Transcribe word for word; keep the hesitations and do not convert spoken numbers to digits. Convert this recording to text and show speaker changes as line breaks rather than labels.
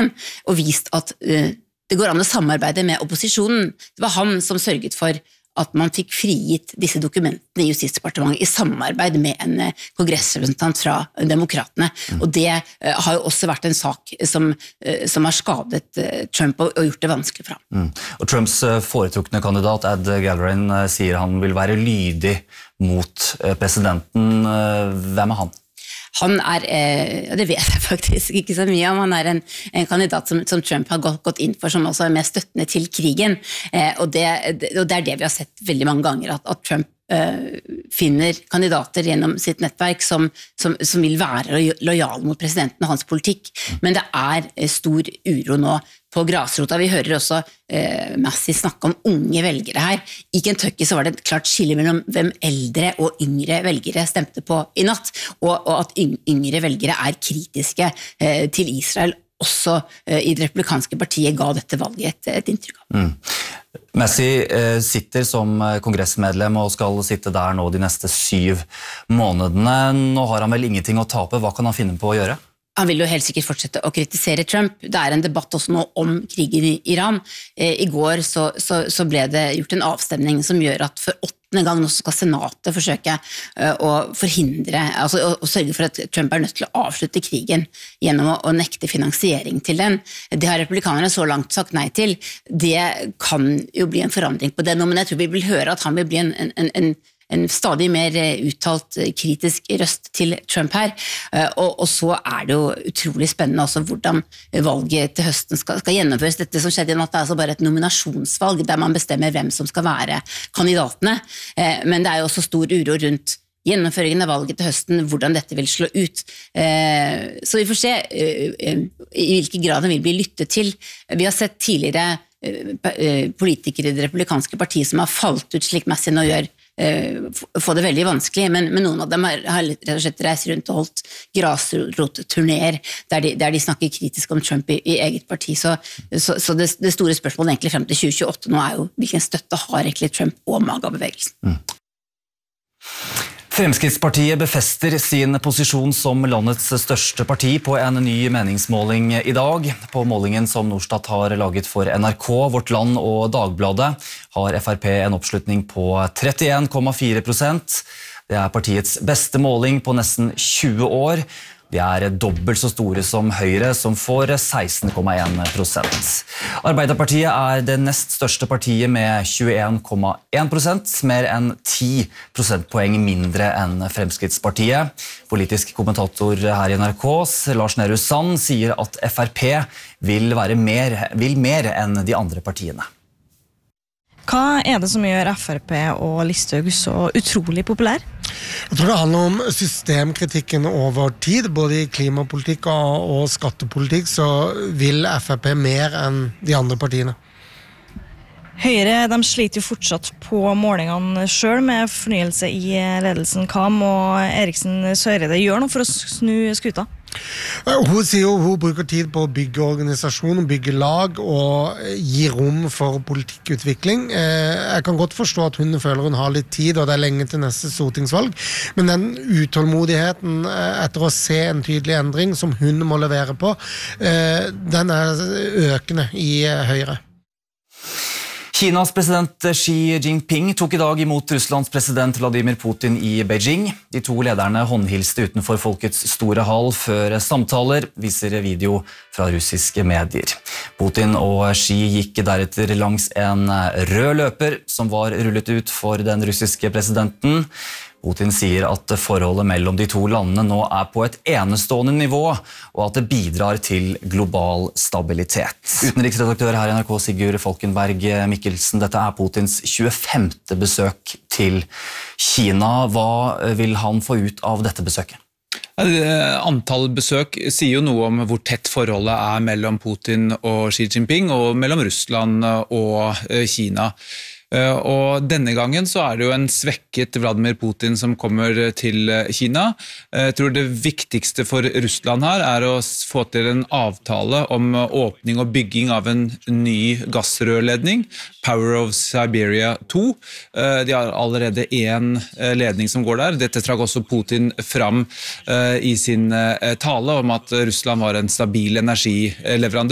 krigen, og vist at uh, det går an å samarbeide med opposisjonen. Det var han som sørget for at man fikk frigitt disse dokumentene i Justisdepartementet i samarbeid med en uh, kongressrepresentant fra uh, demokratene. Mm. Og det uh, har jo også vært en sak som, uh, som har skadet uh, Trump og, og gjort det vanskelig for ham.
Mm. Og Trumps uh, foretrukne kandidat, Ed Galbraith, uh, sier han vil være lydig mot uh, presidenten. Uh, hvem er han?
Han er, eh, det vet jeg faktisk ikke så mye om, han er en, en kandidat som, som Trump har gått, gått inn for, som også er mer støttende til krigen, eh, og, det, og det er det vi har sett veldig mange ganger, at, at Trump eh, finner kandidater gjennom sitt nettverk som, som, som vil være lojale mot presidenten og hans politikk, men det er stor uro nå på grasrota. Vi hører også eh, Massey snakke om unge velgere her. I Kentucky så var det et klart skille mellom hvem eldre og yngre velgere stemte på i natt, og, og at yngre velgere er kritiske eh, til Israel, også eh, i det republikanske partiet ga dette valget et, et inntrykk av.
Mm. Massey eh, sitter som kongressmedlem og skal sitte der nå de neste syv månedene. Nå har han vel ingenting å tape. Hva kan han finne på å gjøre?
Han vil jo helt sikkert fortsette å kritisere Trump. Det er en debatt også nå om krigen i Iran. Eh, I går så, så, så ble det gjort en avstemning som gjør at for åttende gang nå skal senatet forsøke uh, å forhindre, altså å, å sørge for at Trump er nødt til å avslutte krigen gjennom å, å nekte finansiering til den. Det har republikanerne så langt sagt nei til. Det kan jo bli en forandring på det nå, men jeg tror vi vil høre at han vil bli en, en, en, en en stadig mer uttalt kritisk røst til Trump her, og, og så er det jo utrolig spennende også hvordan valget til høsten skal, skal gjennomføres. Dette som skjedde i natt er altså bare et nominasjonsvalg der man bestemmer hvem som skal være kandidatene, men det er jo også stor uro rundt gjennomføringen av valget til høsten, hvordan dette vil slå ut. Så vi får se i hvilken grad den vil bli lyttet til. Vi har sett tidligere politikere i det republikanske partiet som har falt ut slik Massey nå gjør, få det veldig vanskelig, men, men noen av dem har, har rett og slett reist rundt og holdt grasrotturnéer der, de, der de snakker kritisk om Trump i, i eget parti, så, så, så det, det store spørsmålet egentlig frem til tjue tjueåtte nå er jo hvilken støtte har egentlig Trump og MAGA-bevegelsen. Mm.
Fremskrittspartiet befester sin posisjon som landets største parti på en ny meningsmåling i dag. På målingen som Norstat har laget for N R K, Vårt Land og Dagbladet har F R P en oppslutning på trettien komma fire prosent. Det er partiets beste måling på nesten tjue år. De er dobbelt så store som Høyre, som får seksten komma en prosent. Arbeiderpartiet er det nest største partiet med tjueen komma en prosent, mer enn ti prosentpoeng mindre enn Fremskrittspartiet. Politisk kommentator her i N R K, Lars Nehru Sand, sier at F R P vil være mer, vil mer enn de andre partiene.
Hva er det som gjør F R P og Listhaug så utrolig populær?
Jeg tror det handler om systemkritikken over tid, både i klimapolitikk og, og skattepolitikk, så vil F R P mer enn de andre partiene.
Høyre de sliter jo fortsatt på målingene selv med fornyelse i ledelsen. Hva må Eriksen Søreide gjøre nå for å snu skuta?
Hun sier jo hun bruker tid på å bygge organisasjon, bygge lag og gi rom for politikkutvikling. Jeg kan godt forstå at hun føler hun har litt tid, og det er lenge til neste stortingsvalg, men den utålmodigheten etter å se en tydelig endring som hun må levere på, den er økende i Høyre.
Kinas president Xi Jinping tok i dag imot Russlands president Vladimir Putin i Beijing. De to lederne håndhilste utenfor Folkets store hall før samtaler, viser video fra russiske medier. Putin og Xi gikk deretter langs en rød løper som var rullet ut for den russiske presidenten. Putin sier at forholdet mellom de to landene nå er på et enestående nivå, og at det bidrar til global stabilitet. Utenriksredaktør her i N R K, Sigurd Falkenberg Mikkelsen, dette er Putins tjuefemte besøk til Kina. Hva vil han få ut av dette besøket?
Antall besøk sier jo noe om hvor tett forholdet er mellom Putin og Xi Jinping, og mellom Russland og Kina. Og denne gangen så er det jo en svekket Vladimir Putin som kommer til Kina. Jeg tror det viktigste for Russland her er å få til en avtale om åpning og bygging av en ny gassrørledning, Power of Siberia to. De har allerede en ledning som går der. Dette trakk også Putin fram i sin tale om at Russland var en stabil energileverandør.